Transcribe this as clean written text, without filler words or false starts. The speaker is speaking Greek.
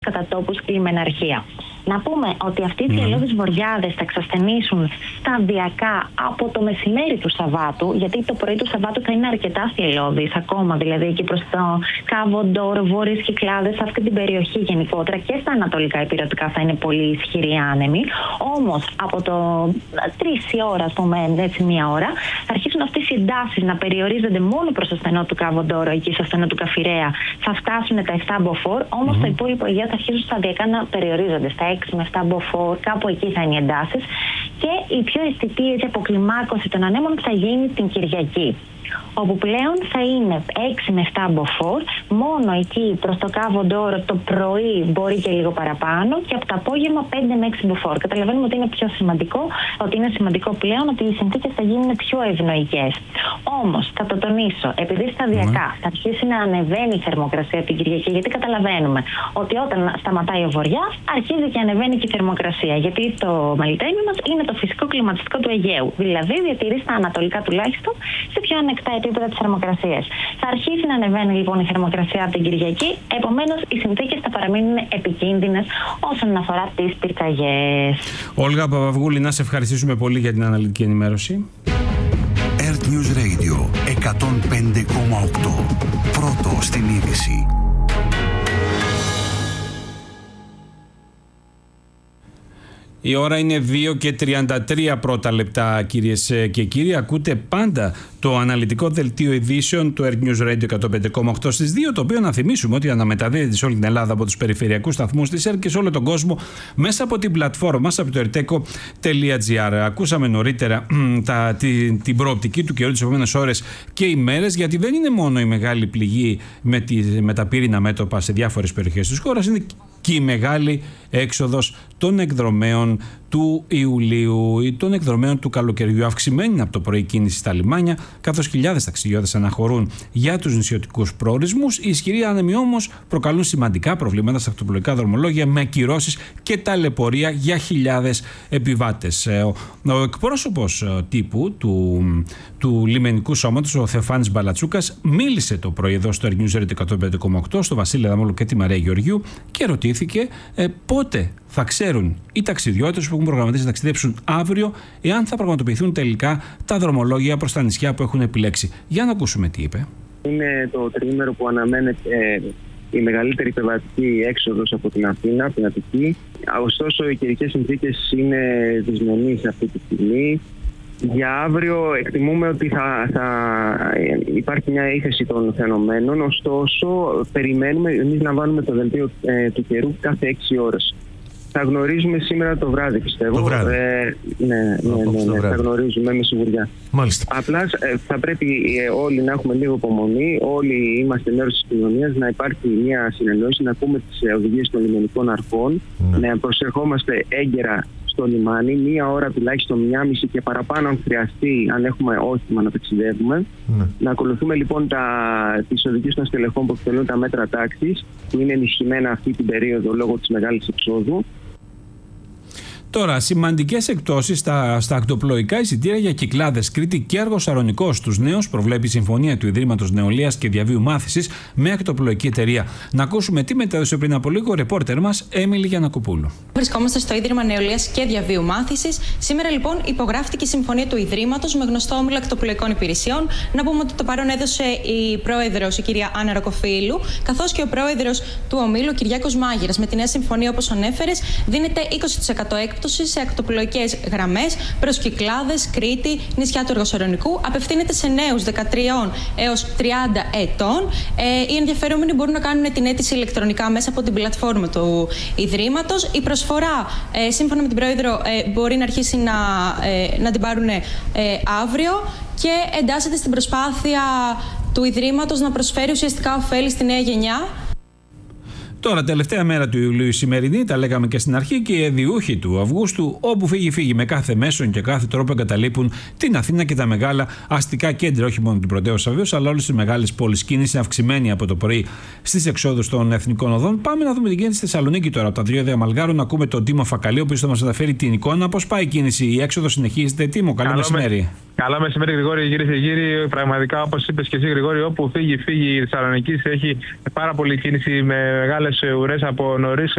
κατά τόπους λιμεναρχία. Να πούμε ότι αυτοί οι θυελλώδεις βοριάδες θα εξασθενήσουν σταδιακά από το μεσημέρι του Σαββάτου, γιατί το πρωί του Σαββάτου θα είναι αρκετά θυελλώδεις ακόμα, δηλαδή εκεί προς το Κάβο Ντόρο, Βόρειες Κυκλάδες, σε αυτή την περιοχή γενικότερα και στα ανατολικά ηπειρωτικά θα είναι πολύ ισχυροί άνεμοι. Όμως από το 3 η ώρα, ας πούμε, έτσι μία ώρα, θα αρχίσουν αυτές οι εντάσεις να περιορίζονται μόνο προς το στενό του Κάβο Ντόρο, εκεί στο στενό του Καφιρέα, θα φτάσουν τα 7 μποφόρ, όμως το υπόλοιπο Αιγαίο θα αρχίσουν σταδιακά να περιορίζονται στα 6 με 7 μποφόρ, κάπου εκεί θα είναι οι εντάσεις και η πιο αισθητή αποκλιμάκωση των ανέμων θα γίνει την Κυριακή, όπου πλέον θα είναι 6 με 7 μποφόρ, μόνο εκεί προς το Κάβο Ντόρο το πρωί μπορεί και λίγο παραπάνω και από το απόγευμα 5 με 6 μποφόρ. Καταλαβαίνουμε ότι είναι πιο σημαντικό, ότι είναι σημαντικό πλέον ότι οι συνθήκες θα γίνουν πιο ευνοϊκές. Όμως, θα το τονίσω, επειδή σταδιακά θα αρχίσει να ανεβαίνει η θερμοκρασία την Κυριακή, γιατί καταλαβαίνουμε ότι όταν σταματάει ο βοριάς, αρχίζει και ανεβαίνει και η θερμοκρασία. Γιατί το Μελιτένιο μας είναι το φυσικό κλιματιστικό του Αιγαίου. Δηλαδή, διατηρεί στα ανατολικά τουλάχιστον σε πιο ανεκτά επίπεδα της θερμοκρασίας. Θα αρχίσει να ανεβαίνει λοιπόν η θερμοκρασία από την Κυριακή, επομένως οι συνθήκες θα παραμείνουν επικίνδυνες όσον αφορά τις πυρκαγιές. Όλγα Παπαυγούλη, να σε ευχαριστήσουμε πολύ για την αναλυτική ενημέρωση. Earth News Radio 105,8. Πρώτο στην είδηση. Η ώρα είναι 2 και 33 πρώτα λεπτά, κυρίες και κύριοι. Ακούτε πάντα το αναλυτικό δελτίο ειδήσεων του Earth News Radio 105,8 στις 2, το οποίο να θυμίσουμε ότι αναμεταδίδεται σε όλη την Ελλάδα από τους περιφερειακούς σταθμούς της ΕΡΤ και σε όλο τον κόσμο μέσα από την πλατφόρμα μας, από το erteco.gr. Ακούσαμε νωρίτερα την προοπτική του καιρού τις επόμενες ώρες και ημέρες, γιατί δεν είναι μόνο η μεγάλη πληγή με τα πύρινα μέτωπα σε διάφορες περιοχές της χώρας, είναι και η μεγάλη έξοδος των εκδρομέων του Ιουλίου ή των εκδρομέων του καλοκαιριού. Αυξημένη από το πρωί κίνηση στα λιμάνια, καθώς χιλιάδες ταξιδιώτες αναχωρούν για τους νησιωτικούς προορισμούς. Οι ισχυροί άνεμοι όμως προκαλούν σημαντικά προβλήματα στα ακτοπλοϊκά δρομολόγια, με ακυρώσεις και ταλαιπωρία για χιλιάδες επιβάτες. Ο εκπρόσωπος τύπου του λιμενικού σώματος, ο Θεοφάνης Μπαλατσούκας, μίλησε το πρωί εδώ στο Earth News Radio 105,8 στο Βασίλη Αδαμόλου και τη Μαρία Γεωργίου και ρωτήθηκε πότε θα ξέρουν οι ταξιδιώτες που έχουν προγραμματίσει να ταξιδέψουν αύριο, εάν θα πραγματοποιηθούν τελικά τα δρομολόγια προς τα νησιά που έχουν επιλέξει. Για να ακούσουμε τι είπε. Είναι το τριήμερο που αναμένεται η μεγαλύτερη επιβατική έξοδος από την Αθήνα, την Αττική. Ωστόσο, οι καιρικές συνθήκες είναι δυσμενείς αυτή τη στιγμή. Για αύριο εκτιμούμε ότι θα υπάρχει μια ύφεση των φαινομένων, ωστόσο περιμένουμε, εμείς λαμβάνουμε το δελτίο του καιρού κάθε 6 ώρες. Θα γνωρίζουμε σήμερα το βράδυ, πιστεύω. Το βράδυ. Ναι, θα γνωρίζουμε με σιγουριά. Μάλιστα. Απλά θα πρέπει όλοι να έχουμε λίγο υπομονή, όλοι είμαστε μέρος της κοινωνίας, να υπάρχει μια συνεννόηση, να ακούμε τις οδηγίες των λιμενικών αρχών, να προσερχόμαστε έγκαιρα στο λιμάνι, μία ώρα τουλάχιστον, 1,5 και παραπάνω αν χρειαστεί, αν έχουμε όχημα να ταξιδεύουμε. Να ακολουθούμε λοιπόν τις οδηγίες των στελεχών που εκτελούν τα μέτρα τάξης, που είναι ενισχυμένα αυτή την περίοδο λόγω της μεγάλης εξόδου. Τώρα, σημαντικές εκπτώσεις στα ακτοπλοϊκά εισιτήρια για Κυκλάδες, Κρήτη και Αργοσαρονικό στους νέους προβλέπει η Συμφωνία του Ιδρύματος Νεολαίας και Διαβίου Μάθησης με ακτοπλοϊκή εταιρεία. Να ακούσουμε τι μετέδωσε πριν από λίγο ο ρεπόρτερ μας Έμιλη Γιαννακοπούλου. Βρισκόμαστε στο Ίδρυμα Νεολαίας και Διαβίου Μάθησης. Σήμερα λοιπόν υπογράφτηκε η Συμφωνία του Ιδρύματος με γνωστό όμιλο ακτοπλοϊκών υπηρεσιών. Να πούμε ότι το παρόν έδωσε η πρόεδρος, η κυρία Άννα Ροκοφίλου, καθώς και ο πρόεδρος του ομίλου, Κυριάκος Μάγειρας. Με τη νέα συμφωνία, όπως ανέφερες, δίνεται 20% έκπτωση σε ακτοπλοϊκές γραμμές προς Κυκλάδες, Κρήτη, νησιά του Αργοσαρονικού. Απευθύνεται σε νέους 13 έως 30 ετών. Οι ενδιαφερόμενοι μπορούν να κάνουν την αίτηση ηλεκτρονικά μέσα από την πλατφόρμα του Ιδρύματος. Η προσφορά, σύμφωνα με την πρόεδρο, μπορεί να αρχίσει να την πάρουν αύριο και εντάσσεται στην προσπάθεια του Ιδρύματος να προσφέρει ουσιαστικά ωφέλη στη νέα γενιά. Τώρα, τελευταία μέρα του Ιουλίου η σημερινή, τα λέγαμε και στην αρχή, και οι διούχοι του Αυγούστου, όπου φύγει με κάθε μέσον και κάθε τρόπο εγκαταλείπουν την Αθήνα και τα μεγάλα αστικά κέντρα, όχι μόνο την πρωτεύουσα βεβαίως, αλλά όλες τις μεγάλες πόλεις. Κίνηση αυξημένη από το πρωί στις εξόδους των εθνικών οδών. Πάμε να δούμε την κίνηση στη Θεσσαλονίκη τώρα. Από τα Δυο Αμαλγάρου να ακούμε τον Τίμο Φακαλή, ο οποίος θα μας αναφέρει την εικόνα. Πώς πάει η κίνηση, η έξοδο συνεχίζεται? Τίμο, καλό μεσημέρι. Καλό μεσημέρι, Γρηγόρη, κυρίες και κύριοι. Πραγματικά, όπως είπες και εσύ, Γρηγόρη, όπου φύγει η Θεσσαλονίκη έχει πάρα πολλή κίνηση με μεγάλες ουρές από νωρίς.